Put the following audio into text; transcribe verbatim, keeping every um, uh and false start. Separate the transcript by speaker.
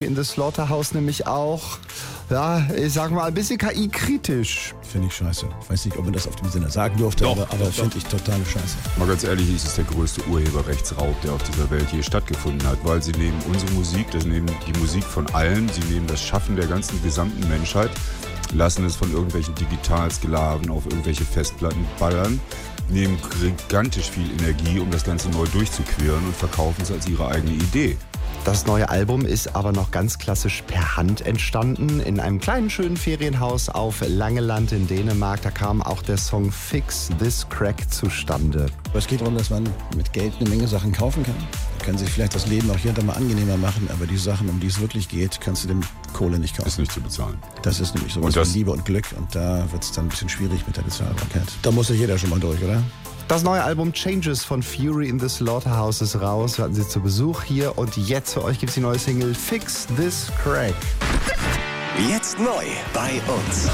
Speaker 1: in the Slaughterhouse nämlich auch, ja, ich sag mal, ein bisschen K I-kritisch.
Speaker 2: Finde ich scheiße. Ich weiß nicht, ob man das auf dem Sinne sagen durfte,
Speaker 3: Doch,
Speaker 2: aber, aber
Speaker 3: doch,
Speaker 2: finde ich total scheiße.
Speaker 3: Mal ganz ehrlich, es ist der größte Urheberrechtsraub, der auf dieser Welt je stattgefunden hat, weil sie nehmen unsere Musik, das nehmen die Musik von allen, sie nehmen das Schaffen der ganzen gesamten Menschheit, lassen es von irgendwelchen Digitalsklaven auf irgendwelche Festplatten ballern, nehmen gigantisch viel Energie, um das Ganze neu durchzuqueren und verkaufen es als ihre eigene Idee.
Speaker 1: Das neue Album ist aber noch ganz klassisch per Hand entstanden, in einem kleinen schönen Ferienhaus auf Langeland in Dänemark. Da kam auch der Song Fix This Crack zustande.
Speaker 2: Aber es geht darum, dass man mit Geld eine Menge Sachen kaufen kann. Man kann sich vielleicht das Leben auch hier und da mal angenehmer machen, aber die Sachen, um die es wirklich geht, kannst du dem Kohle nicht kaufen.
Speaker 3: Ist nicht zu bezahlen.
Speaker 2: Das ist nämlich sowas
Speaker 3: Und das-
Speaker 2: wie Liebe und Glück und da wird es dann ein bisschen schwierig mit der Bezahlbarkeit. Da muss sich jeder schon mal durch, oder?
Speaker 1: Das neue Album Changes von Fury in the Slaughterhouse ist raus. Wir hatten sie zu Besuch hier und jetzt für euch gibt es die neue Single Fix This Crack.
Speaker 4: Jetzt neu bei uns.